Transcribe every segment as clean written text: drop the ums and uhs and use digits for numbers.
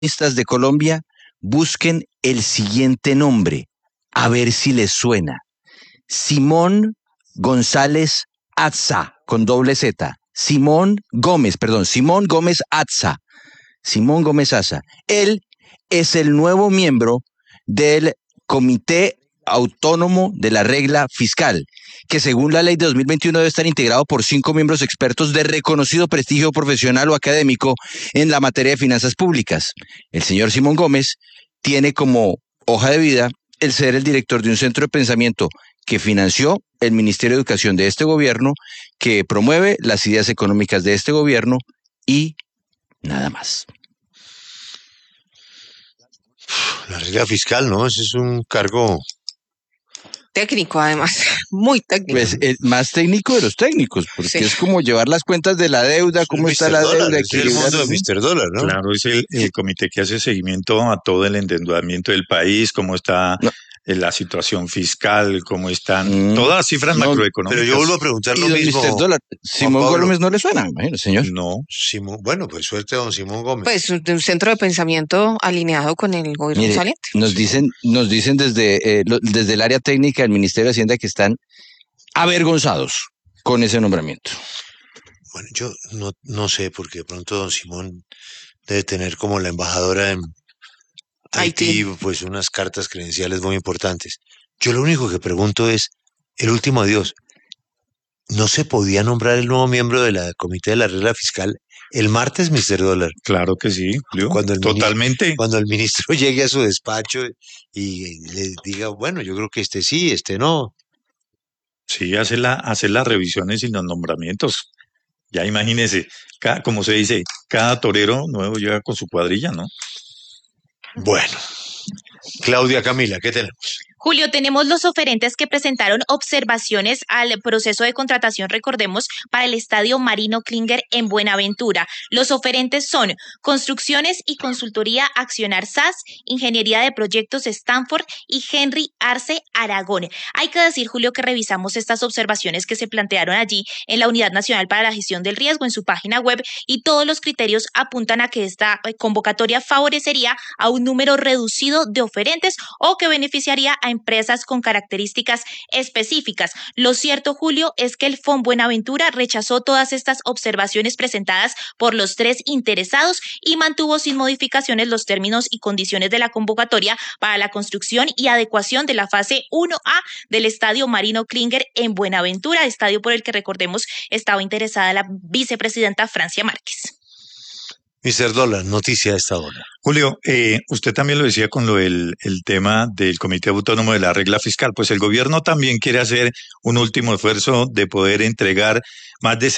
de Colombia, busquen el siguiente nombre, a ver si les suena. Simón González Atza, con doble Z. Simón Gómez Atza. Simón Gómez Atza. Él es el nuevo miembro del Comité Autónomo de la Regla Fiscal, que según la ley de 2021 debe estar integrado por 5 miembros expertos de reconocido prestigio profesional o académico en la materia de finanzas públicas. El señor Simón Gómez tiene como hoja de vida el ser el director de un centro de pensamiento que financió el Ministerio de Educación de este gobierno, que promueve las ideas económicas de este gobierno y nada más. La regla fiscal, ¿no? Ese es un cargo técnico, además, muy técnico. Pues el más técnico de los técnicos, porque sí, es como llevar las cuentas de la deuda, cómo está la deuda. Es el mundo de Mr. Dólar, ¿no? Claro, es el comité que hace seguimiento a todo el endeudamiento del país, cómo está la situación fiscal, cómo están todas las cifras macroeconómicas. Pero yo vuelvo a preguntar lo mismo. Mr. Dólar, ¿Simón Gómez no le suena, imagino, señor? No. Bueno, pues suerte a don Simón Gómez. Pues un centro de pensamiento alineado con el gobierno saliente. Nos dicen desde el área técnica del Ministerio de Hacienda que están avergonzados con ese nombramiento. Bueno, yo no sé, porque de pronto don Simón debe tener como la embajadora en Haití, pues unas cartas credenciales muy importantes. Yo lo único que pregunto es, el último adiós, ¿no se podía nombrar el nuevo miembro de la Comité de la Regla Fiscal el martes, Mr. Dólar? Claro que sí, Julio. Totalmente. Cuando el ministro llegue a su despacho y le diga, bueno, yo creo que este sí, este no. Sí, hace las revisiones y los nombramientos. Ya imagínese, como se dice, cada torero nuevo llega con su cuadrilla, ¿no? Bueno, Claudia Camila, ¿qué tenemos? Julio, tenemos los oferentes que presentaron observaciones al proceso de contratación, recordemos, para el Estadio Marino Klinger en Buenaventura. Los oferentes son Construcciones y Consultoría Accionar SAS, Ingeniería de Proyectos Stanford y Henry Arce Aragón. Hay que decir, Julio, que revisamos estas observaciones que se plantearon allí en la Unidad Nacional para la Gestión del Riesgo en su página web y todos los criterios apuntan a que esta convocatoria favorecería a un número reducido de oferentes o que beneficiaría a empresas con características específicas. Lo cierto, Julio, es que el FOM Buenaventura rechazó todas estas observaciones presentadas por los 3 interesados y mantuvo sin modificaciones los términos y condiciones de la convocatoria para la construcción y adecuación de la fase 1A del Estadio Marino Klinger en Buenaventura, estadio por el que, recordemos, estaba interesada la vicepresidenta Francia Márquez. Mr. Dólar, noticia a esta hora. Julio, usted también lo decía con el tema del Comité Autónomo de la Regla Fiscal, pues el gobierno también quiere hacer un último esfuerzo de poder entregar más de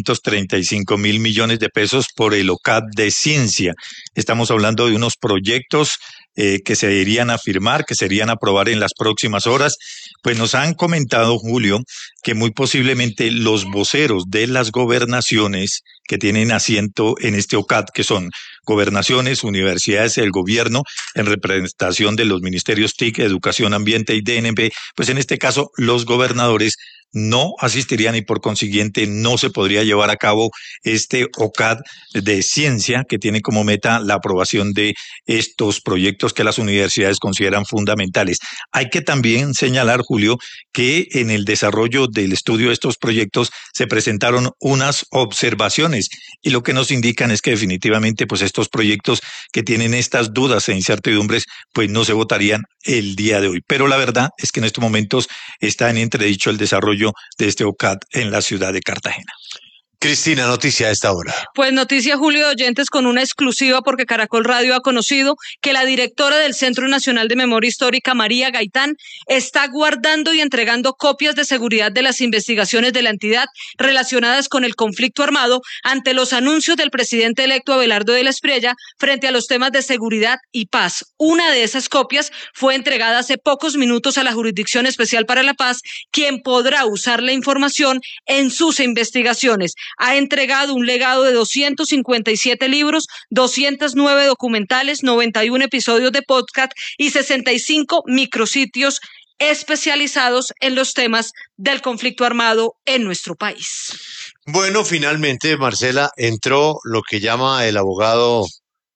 735.000 millones de pesos por el OCAD de ciencia. Estamos hablando de unos proyectos que se irían a firmar, que se irían a aprobar en las próximas horas. Pues nos han comentado, Julio, que muy posiblemente los voceros de las gobernaciones que tienen asiento en este OCAD, que son gobernaciones, universidades, el gobierno, en representación de los ministerios TIC, Educación, Ambiente y DNP, pues en este caso los gobernadores no asistirían y por consiguiente no se podría llevar a cabo este OCAD de ciencia que tiene como meta la aprobación de estos proyectos que las universidades consideran fundamentales. Hay que también señalar, Julio, que en el desarrollo del estudio de estos proyectos se presentaron unas observaciones y lo que nos indican es que definitivamente pues estos proyectos que tienen estas dudas e incertidumbres pues no se votarían el día de hoy. Pero la verdad es que en estos momentos está en entredicho el desarrollo de este OCAD en la ciudad de Cartagena. Cristina, noticia a esta hora. Pues noticia, Julio, de oyentes, con una exclusiva porque Caracol Radio ha conocido que la directora del Centro Nacional de Memoria Histórica, María Gaitán, está guardando y entregando copias de seguridad de las investigaciones de la entidad relacionadas con el conflicto armado ante los anuncios del presidente electo Abelardo de la Espriella frente a los temas de seguridad y paz. Una de esas copias fue entregada hace pocos minutos a la Jurisdicción Especial para la Paz, quien podrá usar la información en sus investigaciones. Ha entregado un legado de 257 libros, 209 documentales, 91 episodios de podcast y 65 micrositios especializados en los temas del conflicto armado en nuestro país. Bueno, finalmente, Marcela, entró lo que llama el abogado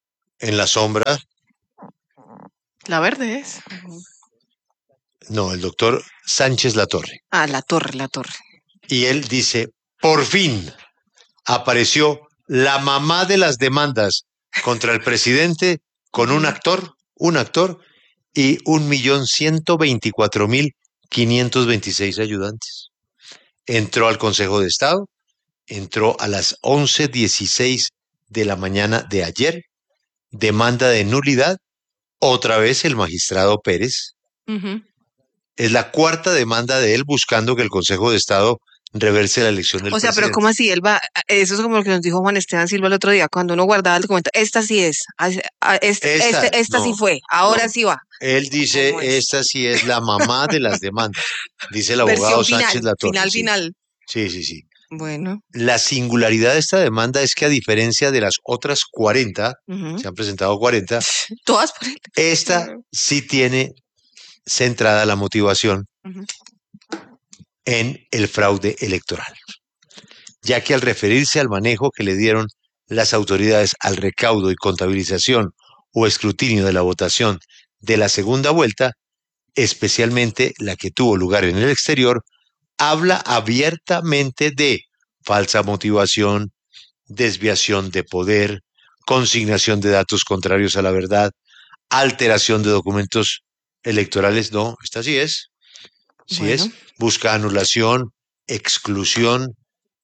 En la sombra, La verde es. no, el doctor Sánchez Latorre. Ah, la torre, la torre. Y él dice, por fin apareció la mamá de las demandas contra el presidente con un actor y 1.124.526 ayudantes. Entró al Consejo de Estado, entró a las 11:16 de la mañana de ayer, demanda de nulidad, otra vez el magistrado Pérez. Ujú. Es la cuarta demanda de él buscando que el Consejo de Estado reverse la elección del O sea, pero presidente. ¿cómo así? Él va, eso es como lo que nos dijo Juan Esteban Silva el otro día, cuando uno guardaba el documento. Esta sí es, esta sí no, fue, ahora no. sí va. Él dice, ¿Cómo es? esta sí es la mamá de las demandas, dice el abogado Versión Sánchez final, Latorre. final, Sí, final. sí. Bueno. La singularidad de esta demanda es que a diferencia de las otras 40, Ujú. se han presentado 40, Todas por él. esta sí tiene centrada la motivación Ujú. en el fraude electoral, ya que al referirse al manejo que le dieron las autoridades al recaudo y contabilización o escrutinio de la votación de la segunda vuelta, especialmente la que tuvo lugar en el exterior, habla abiertamente de falsa motivación, desviación de poder, consignación de datos contrarios a la verdad, alteración de documentos electorales. No, esta sí es. Sí es. Bueno. Busca anulación, exclusión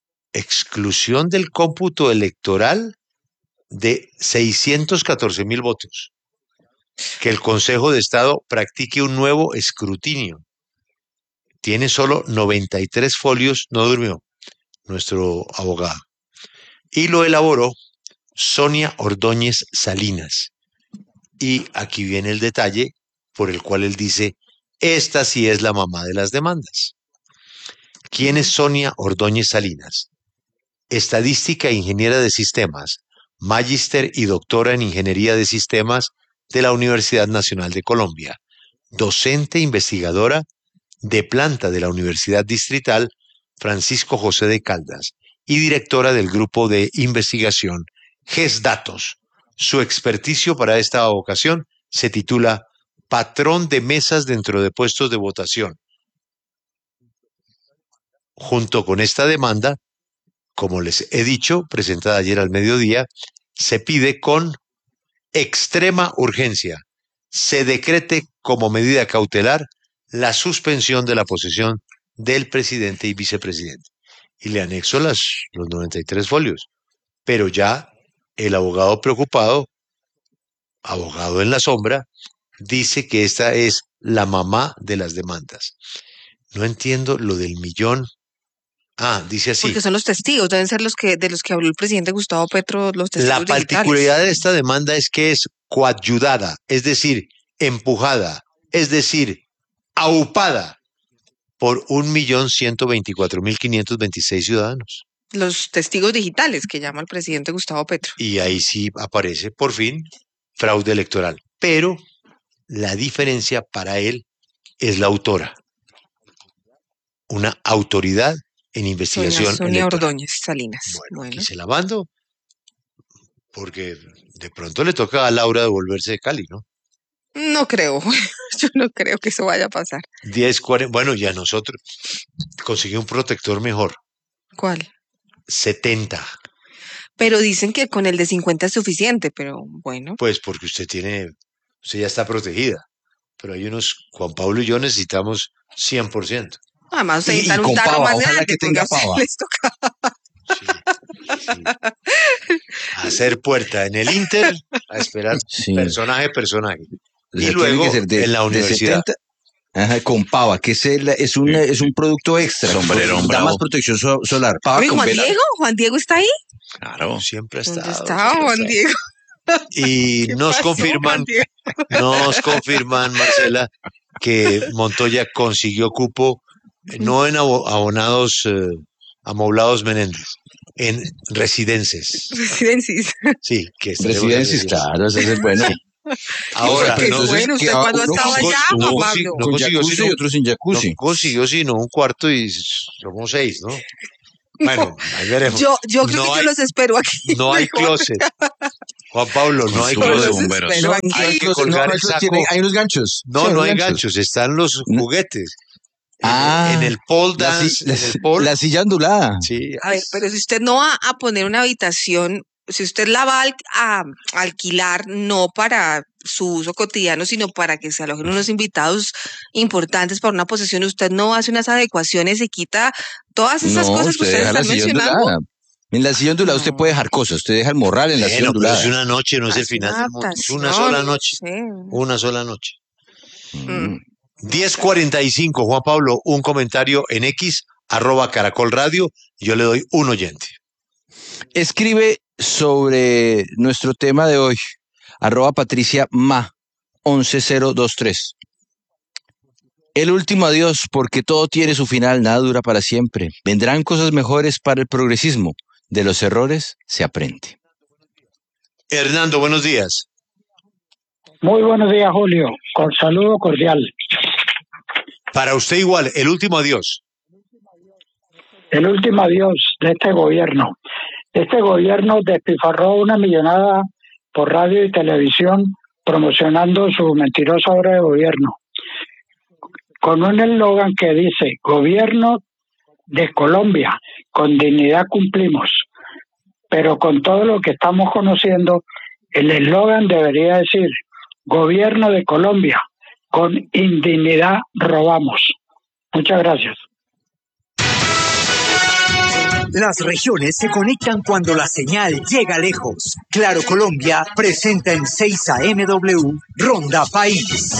del cómputo electoral de 614.000 votos. Que el Consejo de Estado practique un nuevo escrutinio. Tiene solo 93 folios, no durmió nuestro abogado. Y lo elaboró Sonia Ordóñez Salinas. Y aquí viene el detalle por el cual él dice, esta sí es la mamá de las demandas. ¿Quién es Sonia Ordóñez Salinas? Estadística e ingeniera de sistemas, magíster y doctora en ingeniería de sistemas de la Universidad Nacional de Colombia, docente investigadora de planta de la Universidad Distrital Francisco José de Caldas y directora del grupo de investigación GESDatos. Su experticio para esta ocasión se titula Patrón de mesas dentro de puestos de votación. Junto con esta demanda, como les he dicho, presentada ayer al mediodía, se pide con extrema urgencia se decrete como medida cautelar la suspensión de la posesión del presidente y vicepresidente. Y le anexo los 93 folios. Pero ya el abogado preocupado, abogado en la sombra, dice que esta es la mamá de las demandas. No entiendo lo del millón. Ah, dice así. Porque son los testigos, deben ser de los que habló el presidente Gustavo Petro, los testigos La particularidad de esta demanda es que es coadyudada, es decir, empujada, es decir, aupada por 1.124.526 ciudadanos. Los testigos digitales que llama el presidente Gustavo Petro. Y ahí sí aparece, por fin, fraude electoral. Pero la diferencia para él es la autora. Una autoridad en investigación Sonia electoral. Ordóñez Salinas. Bueno, aquí se la mando, porque de pronto le toca a Laura devolverse de Cali, ¿no? No creo, yo no creo que eso vaya a pasar. 10, 40, bueno, ya nosotros conseguí un protector mejor. ¿Cuál? 70. Pero dicen que con el de 50 es suficiente, pero bueno. Pues porque usted ya está protegida. Pero hay unos, Juan Pablo y yo necesitamos 100%. Además, ustedes Y necesitan un con tarro pava, más ojalá grande que tenga porque a pava. ustedes les toca. Sí. Hacer puerta en el Inter, a esperar Sí. personaje. O sea, Y tiene luego que ser en la de universidad. 70, ajá, con pava, que es un producto extra. Sombrerón da bravo. más protección solar. Pava Oye, con Juan vela. Diego, ¿Juan Diego está ahí? Claro. Siempre ha ¿Dónde estado. está siempre ha Juan estado. Diego? Y ¿Qué nos pasó, confirman, Juan Diego? Marcela, que Montoya consiguió cupo, no en abonados, amoblados Menéndez, en residencias. Residencias. Sí, que estaremos en Residencias, claro, eso es bueno. Ahora, Qué entonces, bueno, ¿usted queda cuándo uno estaba con- allá, uno Juan con- Pablo? no con consiguió jacuzzi sino- y otro sin no jacuzzi. consiguió sino un cuarto y somos 6, ¿no? Bueno, ahí veremos. Yo creo No que yo hay- los espero aquí. No hay mejor. closet. Juan Pablo, no hay Consumo de cosas. bomberos. Pero Hay que No, colgar no, el eso saco. hay unos ganchos. No, Sí, no hay unos ganchos, están los No. juguetes. Ah, En el pole La, si- dance, la- en el pole. la silla ondulada. Sí, A ver, pero si usted no va a poner una habitación, si usted la va a alquilar, no para su uso cotidiano, sino para que se alojen unos invitados importantes para una posesión, usted no hace unas adecuaciones y quita todas esas No, cosas que usted ustedes deja la están silla mencionando. ondulada. En la silla ondulada usted puede dejar cosas. Usted deja el morral en la silla bueno, pero es ondulada. una noche, no es el Hace final una del mundo. Es una adaptación, sola noche. sí. Una sola noche. Mm. 10:45, Juan Pablo, un comentario en X, @Caracol Radio, y yo le doy un oyente. Escribe sobre nuestro tema de hoy. @Patricia Ma 11023. El último adiós, porque todo tiene su final, nada dura para siempre. Vendrán cosas mejores para el progresismo. De los errores se aprende. Hernando, buenos días. Muy buenos días, Julio. Con saludo cordial. Para usted igual, el último adiós. El último adiós de este gobierno. Este gobierno despilfarró una millonada por radio y televisión promocionando su mentirosa obra de gobierno. Con un eslogan que dice, gobierno de Colombia, con dignidad cumplimos. Pero con todo lo que estamos conociendo, el eslogan debería decir, gobierno de Colombia, con indignidad robamos. Muchas gracias. Las regiones se conectan cuando la señal llega lejos. Claro Colombia presenta en 6 AMW Ronda País.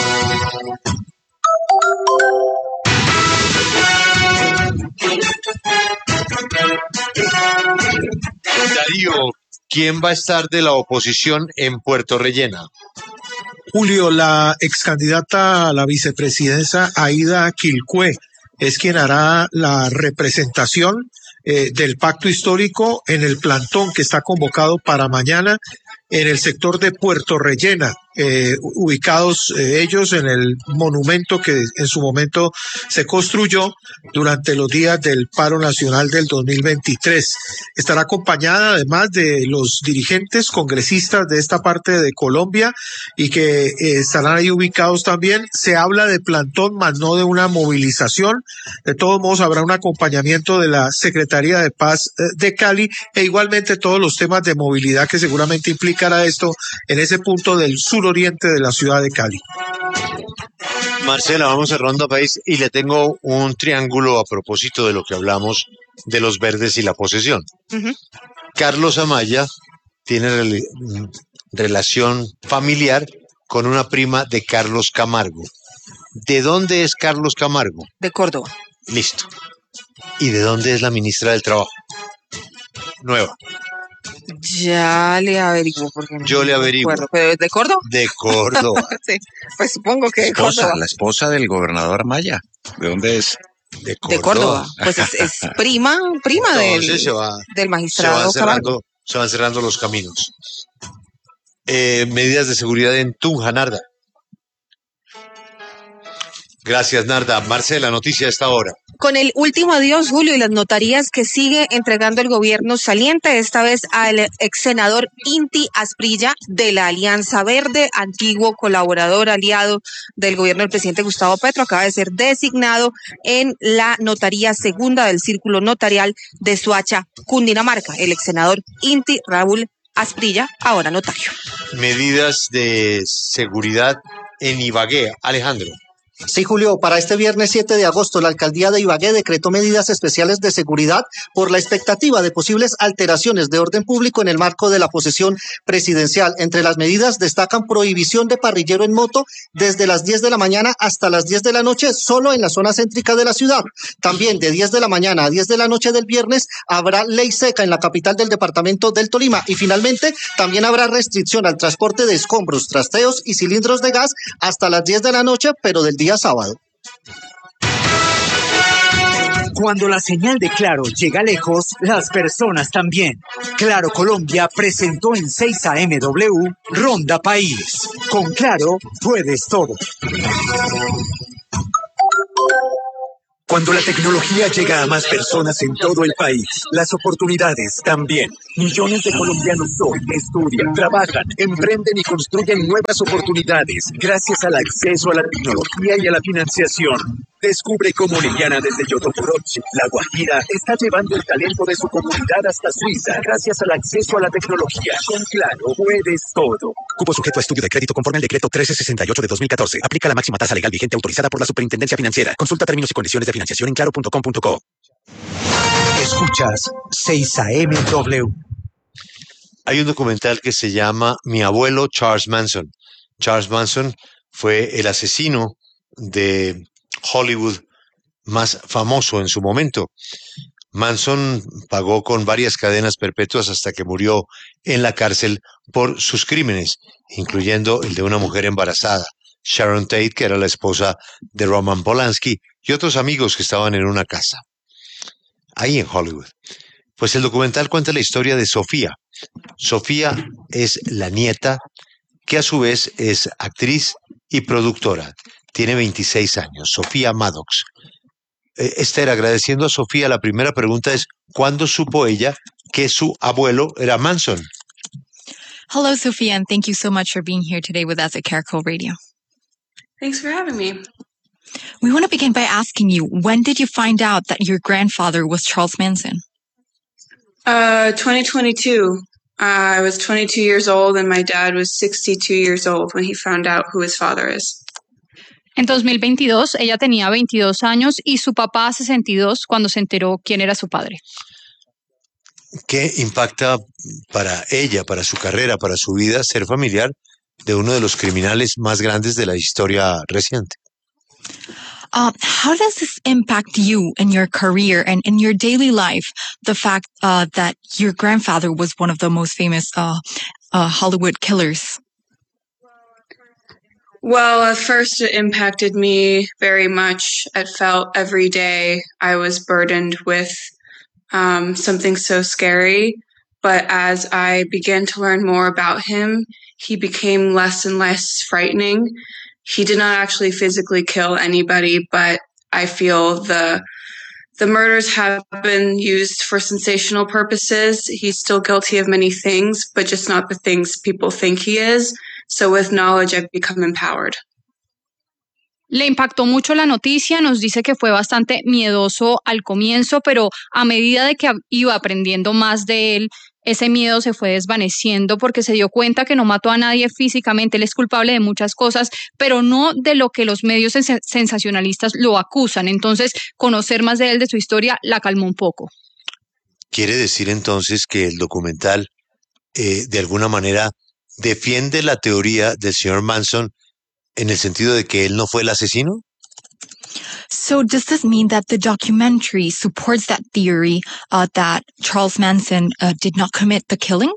Darío, ¿quién va a estar de la oposición en Puerto Rellena? Julio, la ex candidata a la vicepresidencia Aida Quilcue es quien hará la representación del pacto histórico en el plantón que está convocado para mañana en el sector de Puerto Rellena, ubicados ellos en el monumento que en su momento se construyó durante los días del paro nacional del 2023. Estará acompañada además de los dirigentes congresistas de esta parte de Colombia y que estarán ahí ubicados también. Se habla de plantón, más no de una movilización. De todos modos, habrá un acompañamiento de la Secretaría de Paz de Cali e igualmente todos los temas de movilidad que seguramente implicará esto en ese punto del suroriente de la ciudad de Cali. Marcela, vamos cerrando a país y le tengo un triángulo a propósito de lo que hablamos de los verdes y la posesión. Ujú. Carlos Amaya tiene relación familiar con una prima de Carlos Camargo. ¿De dónde es Carlos Camargo? De Córdoba. Listo. ¿Y de dónde es la ministra del Trabajo? Nueva. Ya le averiguo porque Yo le averiguo. recuerdo. ¿Pero es de Córdoba? De Córdoba. Sí, pues supongo que de Córdoba. La esposa del gobernador Maya. ¿De dónde es? De De Córdoba. Pues es prima Entonces del se magistrado Camargo. van cerrando los caminos. Medidas de seguridad en Tunja, Narda. Gracias, Narda. Marcela, noticia a esta hora. Con el último adiós, Julio, y las notarías que sigue entregando el gobierno saliente, esta vez al ex senador Inti Asprilla de la Alianza Verde, antiguo colaborador aliado del gobierno del presidente Gustavo Petro, acaba de ser designado en la notaría segunda del Círculo Notarial de Soacha, Cundinamarca. El ex senador Inti Raúl Asprilla, ahora notario. Medidas de seguridad en Ibagué. Alejandro. Sí, Julio, para este viernes 7 de agosto, la alcaldía de Ibagué decretó medidas especiales de seguridad por la expectativa de posibles alteraciones de orden público en el marco de la posesión presidencial. Entre las medidas destacan prohibición de parrillero en moto desde las 10 de la mañana hasta las 10 de la noche, solo en la zona céntrica de la ciudad. También de 10 de la mañana a 10 de la noche del viernes habrá ley seca en la capital del departamento del Tolima. Y finalmente, también habrá restricción al transporte de escombros, trasteos y cilindros de gas hasta las 10 de la noche, pero del día sábado. Cuando la señal de Claro llega lejos, las personas también. Claro Colombia presentó en 6 AMW Ronda País. Con Claro puedes todo. Cuando la tecnología llega a más personas en todo el país, las oportunidades también. Millones de colombianos hoy estudian, trabajan, emprenden y construyen nuevas oportunidades gracias al acceso a la tecnología y a la financiación. Descubre cómo Liliana desde Yotocurochi, La Guajira, está llevando el talento de su comunidad hasta Suiza gracias al acceso a la tecnología. Con Claro, puedes todo. Cupo sujeto a estudio de crédito conforme al decreto 1368 de 2014. Aplica la máxima tasa legal vigente autorizada por la Superintendencia Financiera. Consulta términos y condiciones de financiación en claro.com.co. Escuchas 6am. Hay un documental que se llama Mi abuelo Charles Manson. Charles Manson fue el asesino de Hollywood más famoso en su momento. Manson pagó con varias cadenas perpetuas hasta que murió en la cárcel por sus crímenes, incluyendo el de una mujer embarazada, Sharon Tate, que era la esposa de Roman Polanski, y otros amigos que estaban en una casa, ahí en Hollywood. Pues el documental cuenta la historia de Sofía. Sofía es la nieta, que a su vez es actriz y productora. Tiene 26 años, Sofía Maddox. Esther, agradeciendo a Sofía, la primera pregunta es, ¿cuándo supo ella que su abuelo era Manson? Hello, Sophia, and thank you so much for being here today with us at Caracol Radio. Thanks for having me. We want to begin by asking you, when did you find out that your grandfather was Charles Manson? 2022. I was 22 years old and my dad was 62 years old when he found out who his father is. En 2022, ella tenía 22 años y su papá 62 cuando se enteró quién era su padre. ¿Qué impacta para ella, para su carrera, para su vida, ser familiar de uno de los criminales más grandes de la historia reciente? How does this impact you in your career and in your daily life, the fact that your grandfather was one of the most famous Hollywood killers? Well, at first it impacted me very much. I felt every day I was burdened with something so scary. But as I began to learn more about him, he became less and less frightening. He did not actually physically kill anybody, but I feel the murders have been used for sensational purposes. He's still guilty of many things, but just not the things people think he is. So with knowledge, I've become empowered. Le impactó mucho la noticia, nos dice que fue bastante miedoso al comienzo, pero a medida de que iba aprendiendo más de él, ese miedo se fue desvaneciendo porque se dio cuenta que no mató a nadie físicamente. Él es culpable de muchas cosas, pero no de lo que los medios sensacionalistas lo acusan. Entonces, conocer más de él, de su historia, la calmó un poco. ¿Quiere decir entonces que el documental, de alguna manera, defiende la teoría del señor Manson en el sentido de que él no fue el asesino? So does this mean that the documentary supports that theory that Charles Manson did not commit the killings?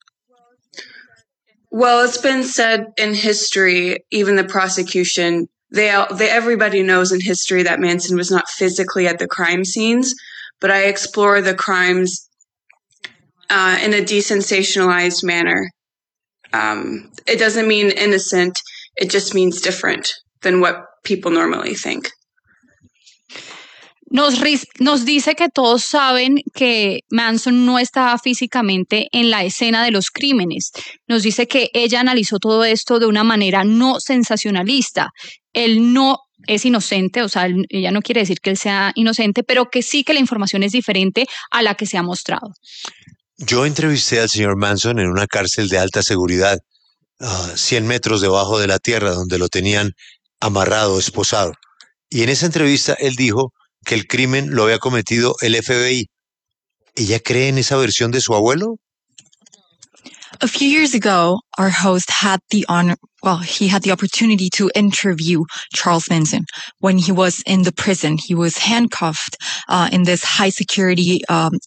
Well, it's been said in history, even the prosecution, everybody knows in history that Manson was not physically at the crime scenes, but I explore the crimes in a desensationalized manner. It doesn't mean innocent, it just means different than what people normally think. Nos dice que todos saben que Manson no estaba físicamente en la escena de los crímenes. Nos dice que ella analizó todo esto de una manera no sensacionalista. Él no es inocente, o sea, ella no quiere decir que él sea inocente, pero que sí que la información es diferente a la que se ha mostrado. Yo entrevisté al señor Manson en una cárcel de alta seguridad, 100 metros debajo de la tierra, donde lo tenían amarrado, esposado. Y en esa entrevista él dijo que el crimen lo había cometido el FBI. ¿Ella cree en esa versión de su abuelo? A few years ago, our host had the opportunity to interview Charles Manson when he was in the prison. He was handcuffed in this high security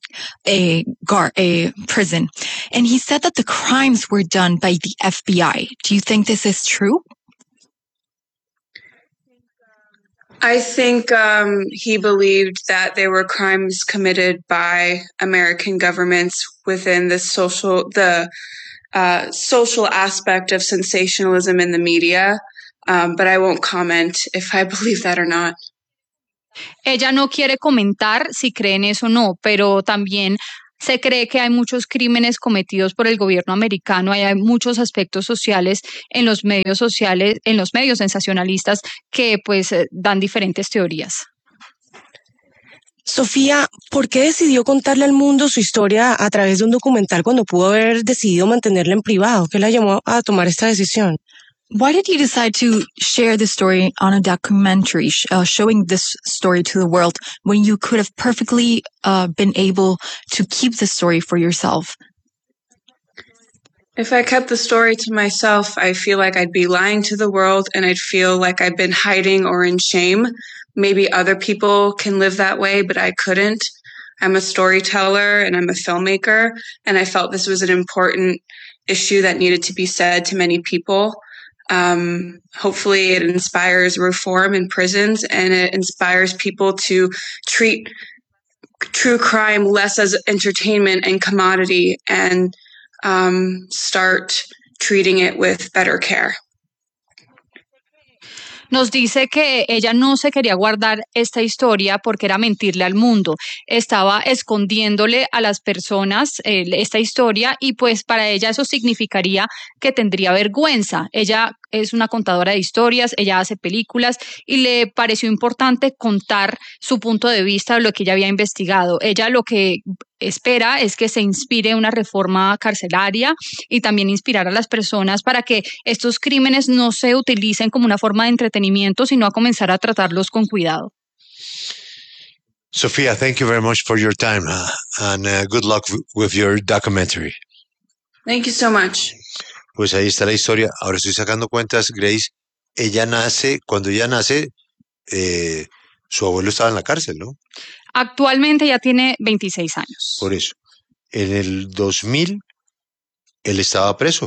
prison. And he said that the crimes were done by the FBI. Do you think this is true? I think he believed that there were crimes committed by American governments within the social aspect of sensationalism in the media, but I won't comment if I believe that or not. Ella no quiere comentar si cree en eso o no, pero también se cree que hay muchos crímenes cometidos por el gobierno americano, hay muchos aspectos sociales, en los medios sensacionalistas que pues dan diferentes teorías. Sofía, ¿por qué decidió contarle al mundo su historia a través de un documental cuando pudo haber decidido mantenerla en privado? ¿Qué la llamó a tomar esta decisión? Why did you decide to share the story on a documentary, showing this story to the world when you could have perfectly been able to keep the story for yourself? If I kept the story to myself, I feel like I'd be lying to the world and I'd feel like I've been hiding or in shame. Maybe other people can live that way, but I couldn't. I'm a storyteller and I'm a filmmaker, and I felt this was an important issue that needed to be said to many people. Hopefully it inspires reform in prisons, and it inspires people to treat true crime less as entertainment and commodity, and start treating it with better care. Nos dice que ella no se quería guardar esta historia porque era mentirle al mundo. Estaba escondiéndole a las personas esta historia, y pues para ella eso significaría que tendría vergüenza. Ella es una contadora de historias, ella hace películas y le pareció importante contar su punto de vista de lo que ella había investigado. Ella lo que espera es que se inspire una reforma carcelaria y también inspirar a las personas para que estos crímenes no se utilicen como una forma de entretenimiento, sino a comenzar a tratarlos con cuidado. Sophia, thank you very much for your time and good luck with your documentary. Thank you so much. Pues ahí está la historia. Ahora estoy sacando cuentas, Grace. Cuando ella nace, su abuelo estaba en la cárcel, ¿no? Actualmente ya tiene 26 años. Por eso. En el 2000, él estaba preso.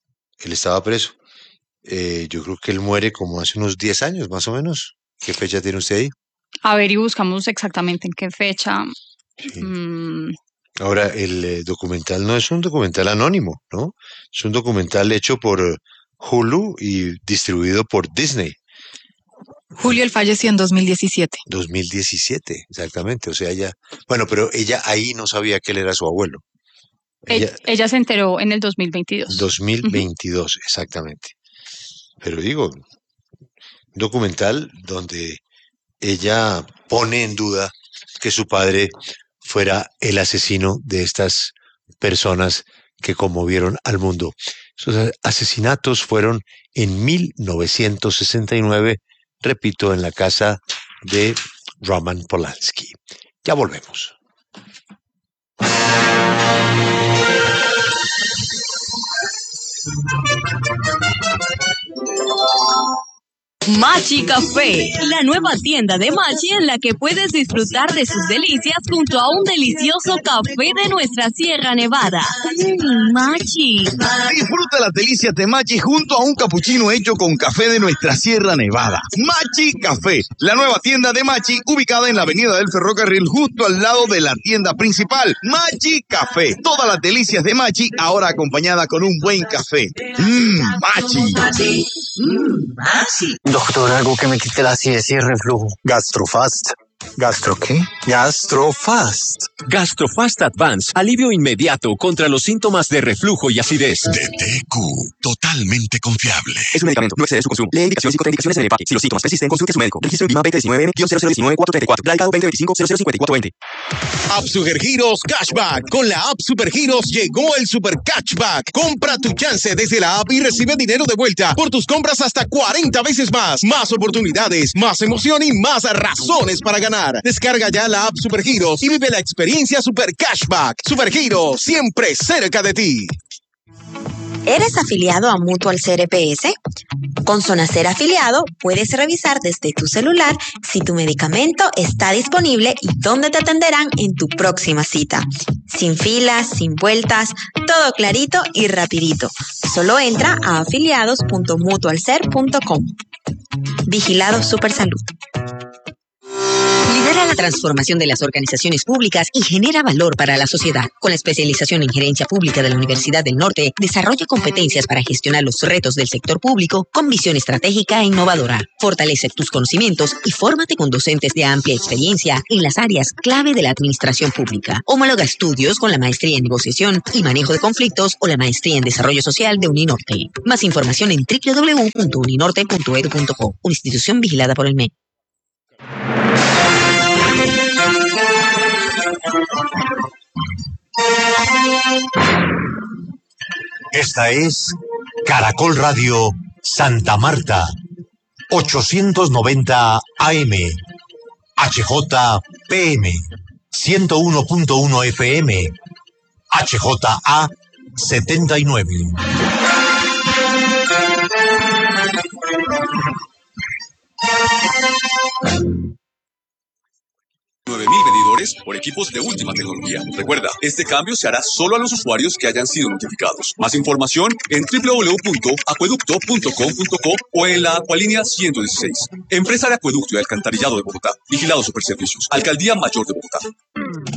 Yo creo que él muere como hace unos 10 años, más o menos. ¿Qué fecha tiene usted ahí? A ver, y buscamos exactamente en qué fecha. Sí. Ahora, el documental no es un documental anónimo, ¿no? Es un documental hecho por Hulu y distribuido por Disney. Julio, él falleció en 2017. 2017, exactamente. O sea, pero ella ahí no sabía que él era su abuelo. Ella se enteró en el 2022. 2022, exactamente. Pero digo, un documental donde ella pone en duda que su padre fuera el asesino de estas personas que conmovieron al mundo. Esos asesinatos fueron en 1969, repito, en la casa de Roman Polanski. Ya volvemos. Machi Café, la nueva tienda de Machi en la que puedes disfrutar de sus delicias junto a un delicioso café de nuestra Sierra Nevada. Machi. Disfruta las delicias de Machi junto a un capuchino hecho con café de nuestra Sierra Nevada. Machi Café, la nueva tienda de Machi ubicada en la avenida del Ferrocarril justo al lado de la tienda principal. Machi Café, todas las delicias de Machi ahora acompañada con un buen café. Machi. Machi. Machi. Doctor, algo que me quite la acidez y el reflujo. Gastrofast. ¿Gastro qué? Gastrofast. Gastrofast Advance, alivio inmediato contra los síntomas de reflujo y acidez. DTQ, totalmente confiable. Es un medicamento, no excede su consumo. Lee indicaciones y contraindicaciones en el empaque. Si los síntomas persisten, consulte a su médico. Registro en BIMA 2019-0019-434. Radicado 2025-005420. App Supergiros Cashback. Con la App Supergiros llegó el Super Cashback. Compra tu chance desde la app y recibe dinero de vuelta por tus compras hasta 40 veces más. Más oportunidades, más emoción y más razones para ganar. Descarga ya la App Supergiros y vive la experiencia Super Cashback. Supergiros, siempre cerca de ti. ¿Eres afiliado a Mutual CRPS? Con Zonacer Afiliado puedes revisar desde tu celular si tu medicamento está disponible y dónde te atenderán en tu próxima cita. Sin filas, sin vueltas, todo clarito y rapidito. Solo entra a afiliados.mutualcer.com. Vigilado Supersalud. Lidera la transformación de las organizaciones públicas y genera valor para la sociedad. Con la especialización en gerencia pública de la Universidad del Norte, desarrolla competencias para gestionar los retos del sector público con visión estratégica e innovadora. Fortalece tus conocimientos y fórmate con docentes de amplia experiencia en las áreas clave de la administración pública. Homologa estudios con la maestría en negociación y manejo de conflictos o la maestría en desarrollo social de Uninorte. Más información en www.uninorte.edu.co, una institución vigilada por el MEC. Esta es Caracol Radio Santa Marta, 890 AM, HJPM, 101.1 FM, HJA 79. 9.000 medidores por equipos de última tecnología. Recuerda, este cambio se hará solo a los usuarios que hayan sido notificados. Más información en www.acueducto.com.co o en la Acualínea 116. Empresa de Acueducto y Alcantarillado de Bogotá. Vigilado Superservicios. Alcaldía Mayor de Bogotá.